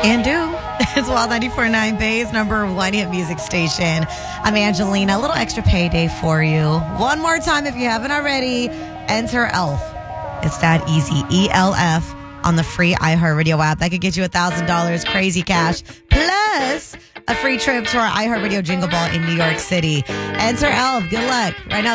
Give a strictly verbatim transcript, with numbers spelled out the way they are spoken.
And do. It's Wild ninety-four point nine Bay's number one hit music station. I'm Angelina. A little extra payday for you. One more time if you haven't already. Enter ELF. It's that easy. E L F on the free iHeartRadio app. That could get you one thousand dollars crazy cash. Plus a free trip to our iHeartRadio Jingle Ball in New York City. Enter ELF. Good luck. Right now.